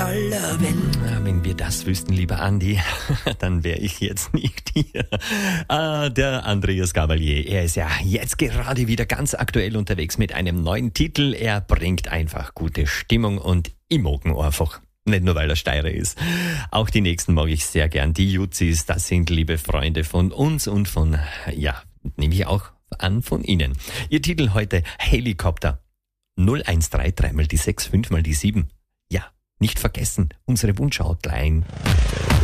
aller Welt. Wenn wir das wüssten, lieber Andi, dann wäre ich jetzt nicht hier. Der Andreas Gabalier, er ist ja jetzt gerade wieder ganz aktuell unterwegs mit einem neuen Titel. Er bringt einfach gute Stimmung und ich mag ihn einfach. Nicht nur, weil er Steirer ist. Auch die nächsten mag ich sehr gern. Die Jutzis, das sind liebe Freunde von uns und von, ja, nehme ich auch an von Ihnen. Ihr Titel heute, Helikopter. 0133 mal die 6, 5 mal die 7. Ja, nicht vergessen, unsere Wunsch-Hotline.